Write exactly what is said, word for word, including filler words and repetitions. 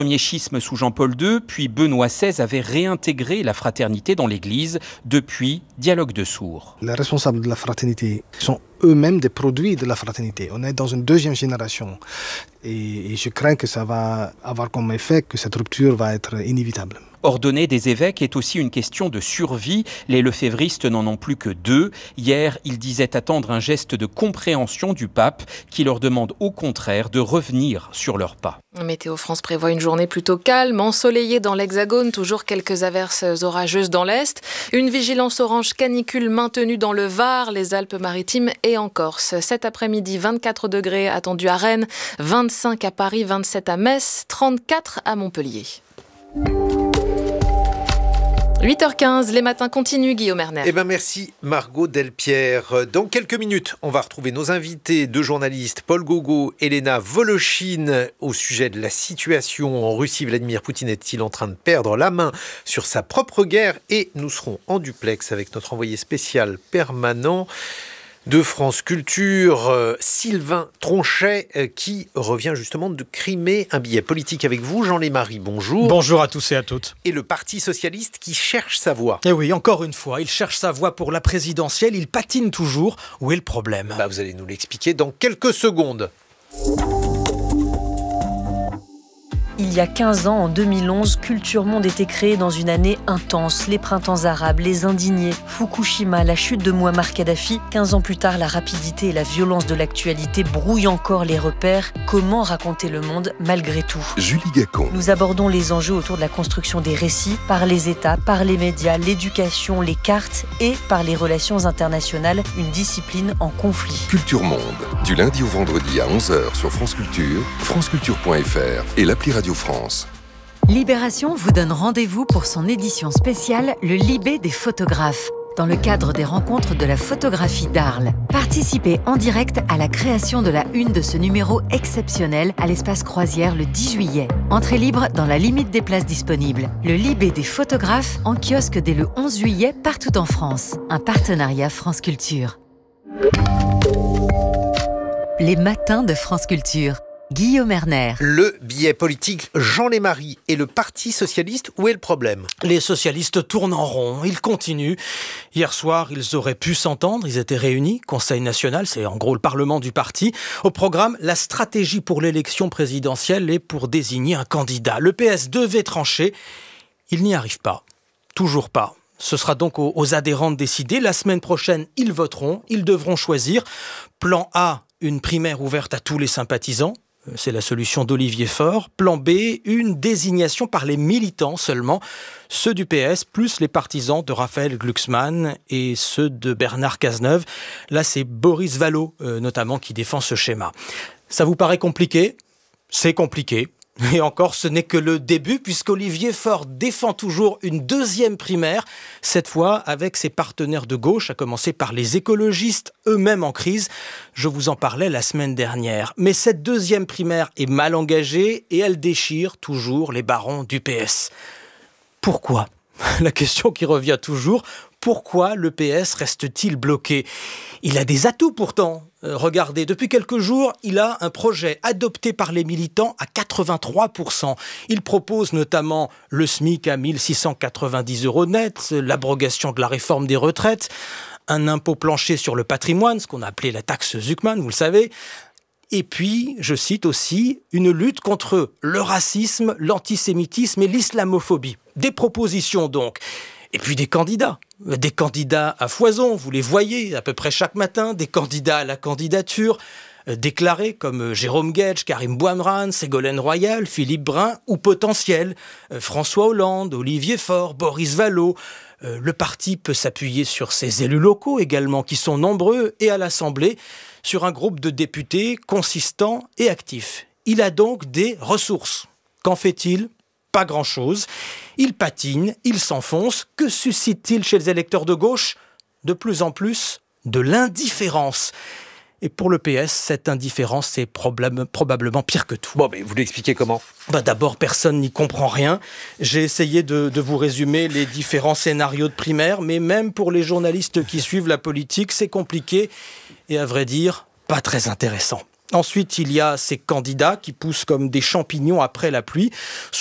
Premier schisme sous Jean-Paul deux, puis Benoît seize avait réintégré la fraternité dans l'Église. Depuis, dialogue de sourds. Les responsables de la fraternité sont eux-mêmes des produits de la fraternité. On est dans une deuxième génération et je crains que ça va avoir comme effet que cette rupture va être inévitable. Ordonner des évêques est aussi une question de survie. Les lefévristes n'en ont plus que deux. Hier, ils disaient attendre un geste de compréhension du pape qui leur demande au contraire de revenir sur leurs pas. Météo France prévoit une journée plutôt calme, ensoleillée dans l'Hexagone, toujours quelques averses orageuses dans l'Est. Une vigilance orange canicule maintenue dans le Var, les Alpes-Maritimes et en Corse. Cet après-midi, vingt-quatre degrés attendus à Rennes, vingt-cinq à Paris, vingt-sept à Metz, trente-quatre à Montpellier. huit heures quinze, les matins continuent, Guillaume Erner. Eh ben merci Margot Delpierre. Dans quelques minutes, on va retrouver nos invités, deux journalistes, Paul Gogo, Elena Volochine, au sujet de la situation en Russie. Vladimir Poutine est-il en train de perdre la main sur sa propre guerre? Et nous serons en duplex avec notre envoyé spécial permanent de France Culture, euh, Sylvain Tronchet, euh, qui revient justement de Crimée. Un billet politique avec vous, Jean Lémarie, bonjour. Bonjour à tous et à toutes. Et le Parti Socialiste qui cherche sa voie. Et oui, encore une fois, il cherche sa voie pour la présidentielle, il patine toujours. Où est le problème ? Bah, vous allez nous l'expliquer dans quelques secondes. Il y a quinze ans, en deux mille onze, Culture Monde était créé dans une année intense. Les printemps arabes, les indignés, Fukushima, la chute de Mouammar Kadhafi. quinze ans plus tard, la rapidité et la violence de l'actualité brouillent encore les repères. Comment raconter le monde malgré tout ? Julie Gacon. Nous abordons les enjeux autour de la construction des récits, par les États, par les médias, l'éducation, les cartes et par les relations internationales, une discipline en conflit. Culture Monde, du lundi au vendredi à onze heures sur France Culture, franceculture point f r et l'appli Radio France. Libération vous donne rendez-vous pour son édition spéciale, le Libé des photographes, dans le cadre des rencontres de la photographie d'Arles. Participez en direct à la création de la une de ce numéro exceptionnel à l'espace Croisière le dix juillet. Entrée libre dans la limite des places disponibles. Le Libé des photographes en kiosque dès le onze juillet partout en France. Un partenariat France Culture. Les matins de France Culture. Guillaume Erner. Le billet politique, Jean Lémarie et le Parti Socialiste, où est le problème ? Les socialistes tournent en rond, ils continuent. Hier soir, ils auraient pu s'entendre, ils étaient réunis, Conseil national, c'est en gros le parlement du parti. Au programme, la stratégie pour l'élection présidentielle et pour désigner un candidat. Le P S devait trancher, il n'y arrive pas, toujours pas. Ce sera donc aux, aux adhérents de décider. La semaine prochaine, ils voteront, ils devront choisir. Plan A, une primaire ouverte à tous les sympathisants. C'est la solution d'Olivier Faure. Plan B, une désignation par les militants seulement, ceux du P S, plus les partisans de Raphaël Glucksmann et ceux de Bernard Cazeneuve. Là, c'est Boris Vallaud, euh, notamment, qui défend ce schéma. Ça vous paraît compliqué ? C'est compliqué. Et encore, ce n'est que le début, puisqu'Olivier Faure défend toujours une deuxième primaire, cette fois avec ses partenaires de gauche, à commencer par les écologistes, eux-mêmes en crise. Je vous en parlais la semaine dernière. Mais cette deuxième primaire est mal engagée et elle déchire toujours les barons du P S. Pourquoi ? La question qui revient toujours, pourquoi le P S reste-t-il bloqué ? Il a des atouts pourtant. Euh, regardez, depuis quelques jours, il a un projet adopté par les militants à quatre-vingt-trois pour cent. Il propose notamment le SMIC à mille six cent quatre-vingt-dix euros net, l'abrogation de la réforme des retraites, un impôt plancher sur le patrimoine, ce qu'on a appelé la taxe Zuckman, vous le savez. Et puis, je cite aussi, une lutte contre le racisme, l'antisémitisme et l'islamophobie. Des propositions donc. Et puis des candidats. Des candidats à foison, vous les voyez à peu près chaque matin. Des candidats à la candidature euh, déclarés comme Jérôme Guedj, Karim Bouamran, Ségolène Royal, Philippe Brun ou potentiels. Euh, François Hollande, Olivier Faure, Boris Vallaud. Euh, le parti peut s'appuyer sur ses élus locaux également, qui sont nombreux, et à l'Assemblée, sur un groupe de députés consistant et actif. Il a donc des ressources. Qu'en fait-il ? Pas grand-chose. Il patine, il s'enfonce. Que suscite-t-il chez les électeurs de gauche ? De plus en plus, de l'indifférence. Et pour le P S, cette indifférence, c'est problème, probablement pire que tout. Bon, mais vous l'expliquez comment ? Bah d'abord, personne n'y comprend rien. J'ai essayé de, de vous résumer les différents scénarios de primaire, mais même pour les journalistes qui suivent la politique, c'est compliqué et à vrai dire, pas très intéressant. Ensuite, il y a ces candidats qui poussent comme des champignons après la pluie.